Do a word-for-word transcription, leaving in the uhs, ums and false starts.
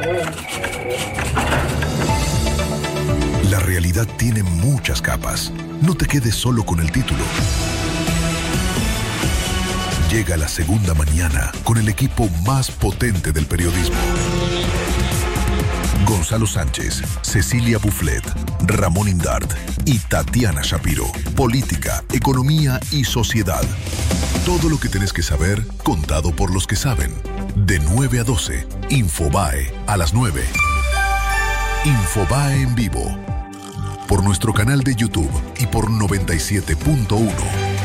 La realidad tiene muchas capas. No te quedes solo con el título. Llega la segunda mañana con el equipo más potente del periodismo. Gonzalo Sánchez, Cecilia Bufflet, Ramón Indart y Tatiana Shapiro. Política, economía y sociedad. Todo lo que tenés que saber, contado por los que saben. De nueve a doce, Infobae a las nueve. Infobae en vivo. Por nuestro canal de YouTube y por noventa y siete punto uno.